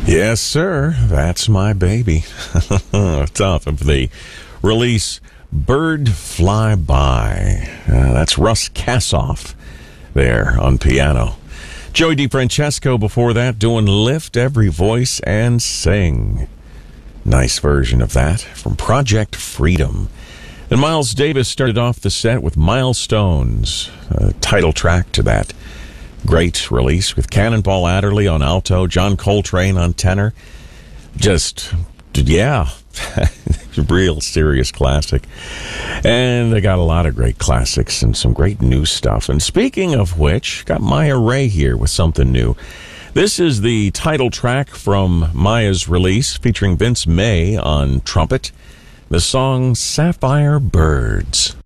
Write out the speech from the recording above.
Yes, sir. That's my baby. Top of the release, Bird Fly By. That's Russ Kassoff there on piano. Joey DiFrancesco before that doing Lift Every Voice and Sing. Nice version of that from Project Freedom. And Miles Davis started off the set with Milestones, title track to that great release with Cannonball Adderley on alto, John Coltrane on tenor. Just, yeah, real serious classic. And they got a lot of great classics and some great new stuff. And speaking of which, got Maya Ray here with something new. This is the title track from Maya's release featuring Vince May on trumpet. The song Sapphire Birds.